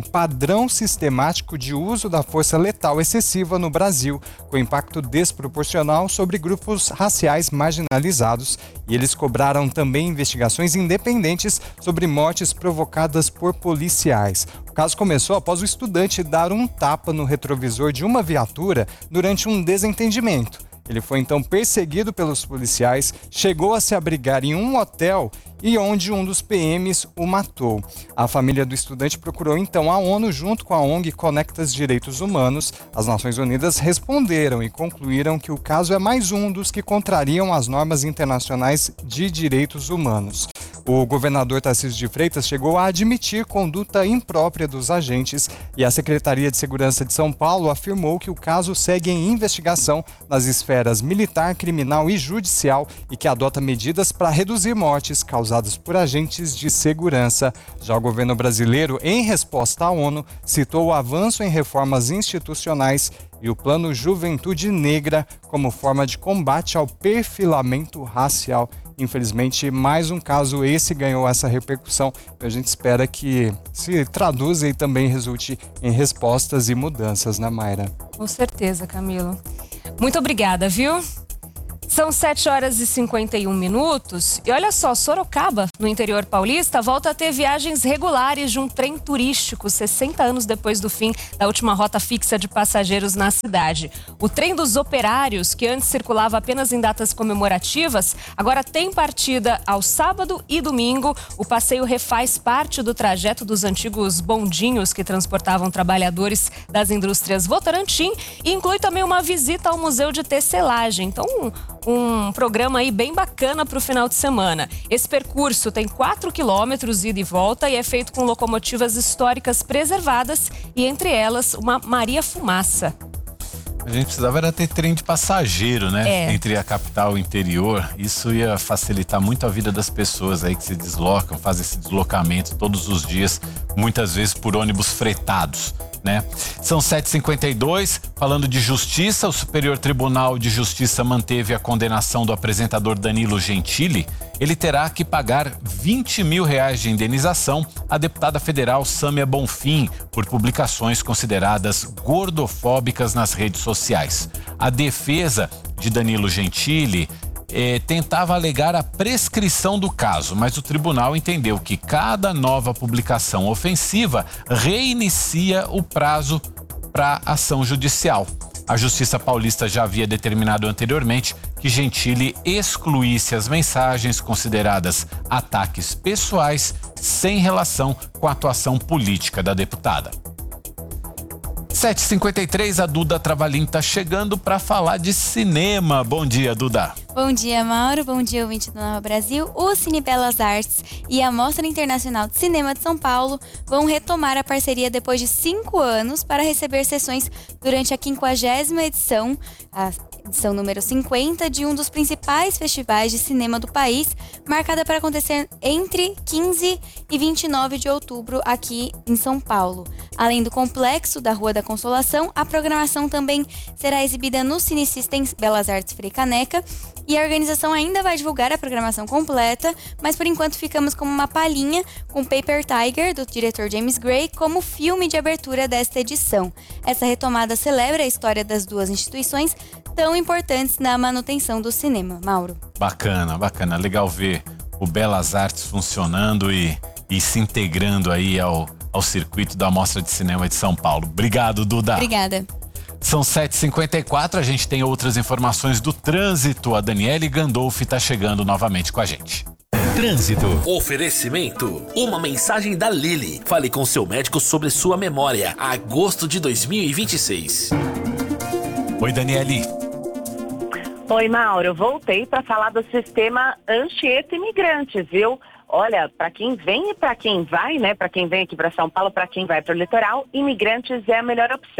padrão sistemático de uso da força letal excessiva no Brasil, com impacto desproporcional sobre grupos raciais marginalizados. E eles cobraram também investigações independentes sobre mortes provocadas por policiais. O caso começou após o estudante dar um tapa no retrovisor de uma viatura durante um desentendimento. Ele foi então perseguido pelos policiais, chegou a se abrigar em um hotel e onde um dos PMs o matou. A família do estudante procurou então a ONU junto com a ONG Conectas Direitos Humanos. As Nações Unidas responderam e concluíram que o caso é mais um dos que contrariam as normas internacionais de direitos humanos. O governador Tarcísio de Freitas chegou a admitir conduta imprópria dos agentes e a Secretaria de Segurança de São Paulo afirmou que o caso segue em investigação nas esferas militar, criminal e judicial e que adota medidas para reduzir mortes causadas por agentes de segurança. Já o governo brasileiro, em resposta à ONU, citou o avanço em reformas institucionais e o Plano Juventude Negra como forma de combate ao perfilamento racial. Infelizmente, mais um caso esse ganhou essa repercussão. A gente espera que se traduza e também resulte em respostas e mudanças, né, Mayra? Com certeza, Camilo. Muito obrigada, viu? São 7h51. E olha só, Sorocaba, no interior paulista, volta a ter viagens regulares de um trem turístico 60 anos depois do fim da última rota fixa de passageiros na cidade. O trem dos operários, que antes circulava apenas em datas comemorativas, agora tem partida ao sábado e domingo. O passeio refaz parte do trajeto dos antigos bondinhos que transportavam trabalhadores das indústrias Votorantim e inclui também uma visita ao Museu de Tecelagem. Então, um programa aí bem bacana para o final de semana. Esse percurso tem 4 quilômetros ida e volta e é feito com locomotivas históricas preservadas e entre elas uma Maria Fumaça. A gente precisava era ter trem de passageiro, né? Entre a capital e o interior. Isso ia facilitar muito a vida das pessoas aí que se deslocam, fazem esse deslocamento todos os dias, muitas vezes por ônibus fretados, né? São 7h52, falando de justiça, o Superior Tribunal de Justiça manteve a condenação do apresentador Danilo Gentili. Ele terá que pagar R$20 mil de indenização à deputada federal Sâmia Bonfim por publicações consideradas gordofóbicas nas redes sociais. A defesa de Danilo Gentili tentava alegar a prescrição do caso, mas o tribunal entendeu que cada nova publicação ofensiva reinicia o prazo para ação judicial. A Justiça Paulista já havia determinado anteriormente que Gentili excluísse as mensagens consideradas ataques pessoais sem relação com a atuação política da deputada. 7h53, a Duda Travalim está chegando para falar de cinema. Bom dia, Duda. Bom dia, Mauro. Bom dia, ouvinte do Nova Brasil. O Cine Belas Artes e a Mostra Internacional de Cinema de São Paulo vão retomar a parceria depois de 5 anos para receber sessões durante a 50ª edição, a edição número 50 de um dos principais festivais de cinema do país, marcada para acontecer entre 15 e 29 de outubro aqui em São Paulo. Além do complexo da Rua da Consolação, a programação também será exibida no Cine Systems Belas Artes Frei Caneca e a organização ainda vai divulgar a programação completa, mas por enquanto ficamos com uma palhinha com Paper Tiger, do diretor James Gray, como filme de abertura desta edição. Essa retomada celebra a história das duas instituições tão importantes na manutenção do cinema. Mauro. Bacana, bacana. Legal ver o Belas Artes funcionando e se integrando aí ao circuito da Mostra de Cinema de São Paulo. Obrigado, Duda. Obrigada. São 7h54, a gente tem outras informações do trânsito. A Daniele Gandolfi está chegando novamente com a gente. Trânsito. Oferecimento. Uma mensagem da Lili. Fale com seu médico sobre sua memória. Agosto de 2026. Oi, Daniele. Oi, Mauro. Voltei para falar do sistema Anchieta Imigrantes, viu? Olha, para quem vem e para quem vai, né? Para quem vem aqui para São Paulo, para quem vai para o litoral, Imigrantes é a melhor opção.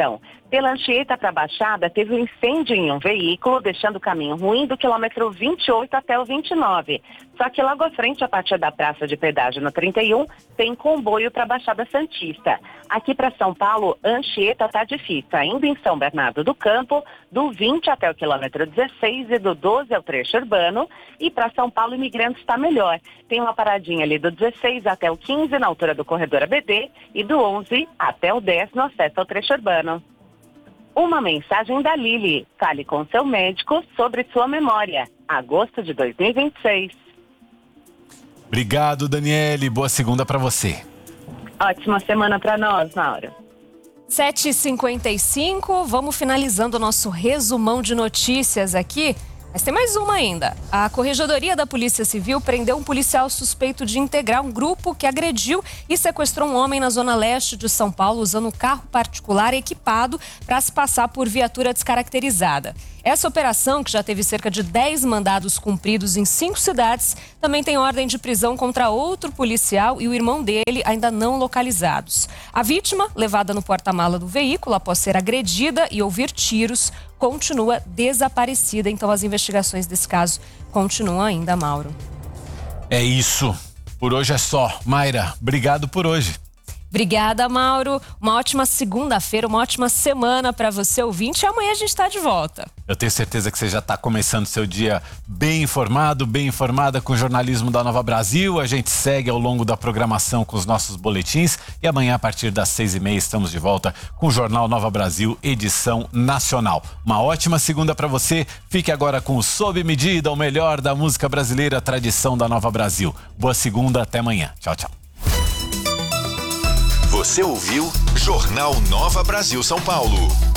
Pela Anchieta para a Baixada, teve um incêndio em um veículo, deixando o caminho ruim do quilômetro 28 até o 29. Só que logo à frente, a partir da praça de pedágio no 31, tem comboio para a Baixada Santista. Aqui para São Paulo, Anchieta está difícil, ainda em São Bernardo do Campo, do 20 até o quilômetro 16 e do 12 ao trecho urbano. E para São Paulo, Imigrantes está melhor. Tem uma paradinha ali do 16 até o 15 na altura do corredor ABD e do 11 até o 10 no acesso ao trecho urbano. Uma mensagem da Lili. Fale com seu médico sobre sua memória. Agosto de 2026. Obrigado, Daniele. Boa segunda para você. Ótima semana para nós, Mauro. 7h55, vamos finalizando o nosso resumão de notícias aqui. Mas tem mais uma ainda. A Corregedoria da Polícia Civil prendeu um policial suspeito de integrar um grupo que agrediu e sequestrou um homem na zona leste de São Paulo usando um carro particular equipado para se passar por viatura descaracterizada. Essa operação, que já teve cerca de 10 mandados cumpridos em 5 cidades, também tem ordem de prisão contra outro policial e o irmão dele ainda não localizados. A vítima, levada no porta-mala do veículo após ser agredida e ouvir tiros, continua desaparecida. Então as investigações desse caso continuam ainda, Mauro. É isso. Por hoje é só. Mayra, obrigado por hoje. Obrigada, Mauro. Uma ótima segunda-feira, uma ótima semana para você, ouvinte. E amanhã a gente está de volta. Eu tenho certeza que você já está começando seu dia bem informado, bem informada com o jornalismo da Nova Brasil. A gente segue ao longo da programação com os nossos boletins. E amanhã, a partir das 6h30, estamos de volta com o Jornal Nova Brasil, edição nacional. Uma ótima segunda para você. Fique agora com o Sob Medida, o melhor da música brasileira, tradição da Nova Brasil. Boa segunda, até amanhã. Tchau, tchau. Você ouviu Jornal Nova Brasil São Paulo.